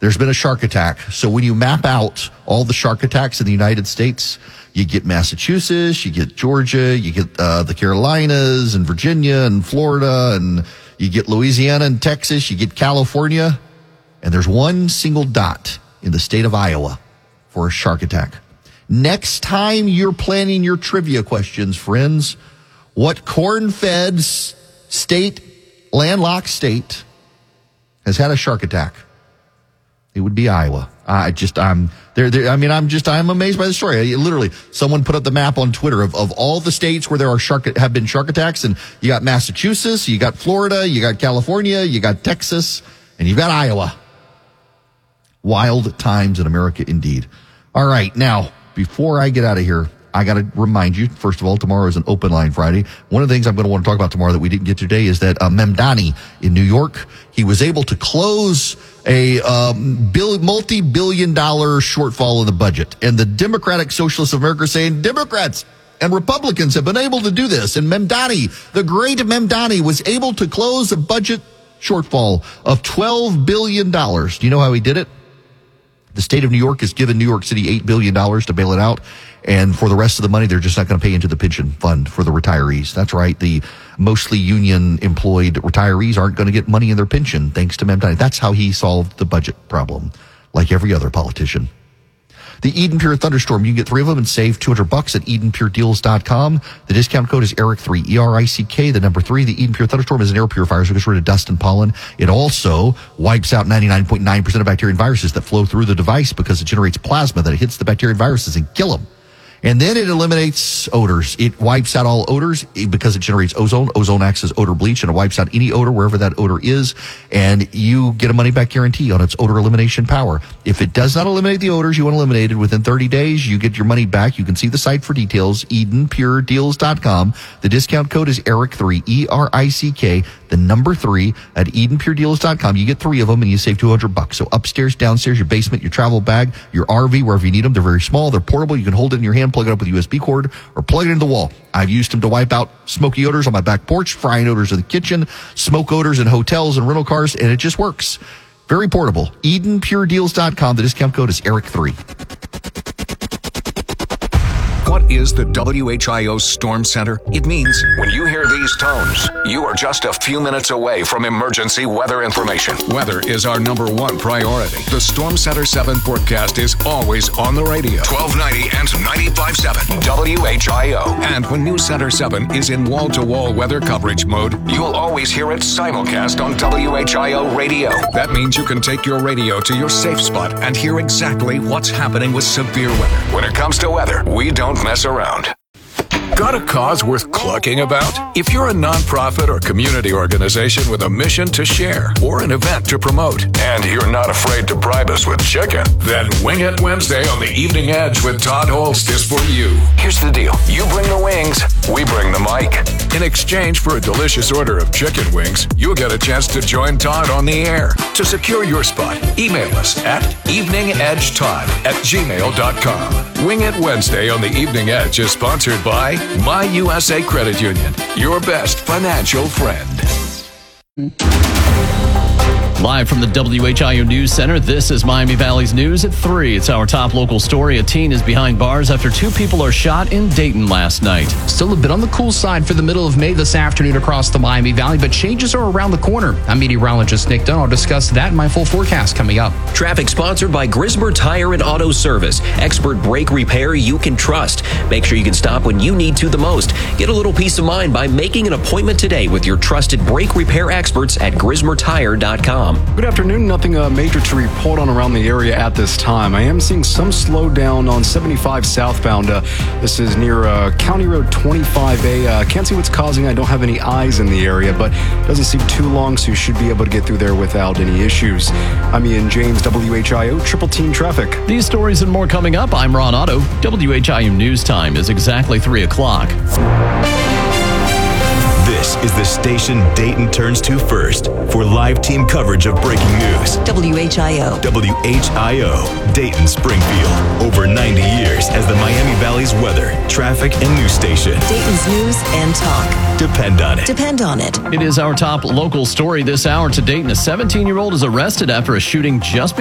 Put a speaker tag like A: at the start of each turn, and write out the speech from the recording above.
A: there's been a shark attack. So when you map out all the shark attacks in the United States, you get Massachusetts, you get Georgia, you get the Carolinas and Virginia and Florida, and you get Louisiana and Texas, you get California, and there's one single dot in the state of Iowa for a shark attack. Next time you're planning your trivia questions, friends, what corn-fed state, landlocked state, has had a shark attack? It would be Iowa. I'm amazed by the story. Literally, someone put up the map on Twitter of all the states where there are have been shark attacks, and you got Massachusetts, you got Florida, you got California, you got Texas, and you've got Iowa. Wild times in America indeed. All right, now, before I get out of here, I got to remind you, first of all, tomorrow is an open line Friday. One of the things I'm going to want to talk about tomorrow that we didn't get to today is that Mamdani in New York, he was able to close a multi-billion-dollar shortfall in the budget. And the Democratic Socialists of America are saying Democrats and Republicans have been able to do this. And Mamdani, the great Mamdani, was able to close a budget shortfall of $12 billion. Do you know how he did it? The state of New York has given New York City $8 billion to bail it out. And for the rest of the money, they're just not going to pay into the pension fund for the retirees. That's right. The mostly union employed retirees aren't going to get money in their pension thanks to Mamdani. That's how he solved the budget problem, like every other politician. The Eden Pure Thunderstorm, you can get 3 of them and save $200 at EdenPureDeals.com. The discount code is ERIC3, E-R-I-C-K, the number 3. The Eden Pure Thunderstorm is an air purifier, so it gets rid of dust and pollen. It also wipes out 99.9% of bacteria and viruses that flow through the device because it generates plasma that hits the bacteria and viruses and kill them. And then it eliminates odors. It wipes out all odors because it generates ozone. Ozone acts as odor bleach, and it wipes out any odor wherever that odor is. And you get a money-back guarantee on its odor elimination power. If it does not eliminate the odors you want eliminated within 30 days, you get your money back. You can see the site for details, EdenPureDeals.com. The discount code is ERIC3, E-R-I-C-K, the number 3 at EdenPureDeals.com. You get 3 of them and you save $200. So upstairs, downstairs, your basement, your travel bag, your RV, wherever you need them. They're very small. They're portable. You can hold it in your hand, plug it up with a USB cord, or plug it into the wall. I've used them to wipe out smoky odors on my back porch, frying odors in the kitchen, smoke odors in hotels and rental cars, and it just works. Very portable. EdenPureDeals.com. The discount code is ERIC3.
B: What is the WHIO Storm Center? It means when you hear these tones, you are just a few minutes away from emergency weather information. Weather is our number 1 priority. The Storm Center 7 forecast is always on the radio. 1290 and 95.7 WHIO. And when News Center 7 is in wall-to-wall weather coverage mode, you'll always hear it simulcast on WHIO radio. That means you can take your radio to your safe spot and hear exactly what's happening with severe weather. When it comes to weather, we don't mess around. Got a cause worth clucking about? If you're a nonprofit or community organization with a mission to share or an event to promote, and you're not afraid to bribe us with chicken, then Wing It Wednesday on the Evening Edge with Todd Holst is for you. Here's the deal. You bring the wings, we bring the mic. In exchange for a delicious order of chicken wings, you'll get a chance to join Todd on the air. To secure your spot, email us at eveningedgetodd@gmail.com. Wing It Wednesday on the Evening Edge is sponsored by My USA Credit Union, your best financial friend.
C: Live from the WHIO News Center, this is Miami Valley's News at 3. It's our top local story. A teen is behind bars after 2 people are shot in Dayton last night.
D: Still a bit on the cool side for the middle of May this afternoon across the Miami Valley, but changes are around the corner. I'm meteorologist Nick Dunn. I'll discuss that in my full forecast coming up.
E: Traffic sponsored by Grismer Tire and Auto Service. Expert brake repair you can trust. Make sure you can stop when you need to the most. Get a little peace of mind by making an appointment today with your trusted brake repair experts at GrismerTire.com.
F: Good afternoon. Nothing major to report on around the area at this time. I am seeing some slowdown on 75 southbound. This is near County Road 25A. Can't see what's causing. I don't have any eyes in the area, but it doesn't seem too long, so you should be able to get through there without any issues. I'm Ian James, WHIO Triple Team Traffic.
C: These stories and more coming up. I'm Ron Otto. WHIO News Time is exactly 3 o'clock.
G: This is the station Dayton turns to first for live team coverage of breaking news.
H: WHIO.
G: WHIO, Dayton Springfield. Over 90 years as the Miami Valley's weather, traffic, and news station.
H: Dayton's news and talk.
G: Depend on it.
H: Depend on it.
C: It is our top local story this hour to Dayton. A 17-year-old is arrested after a shooting just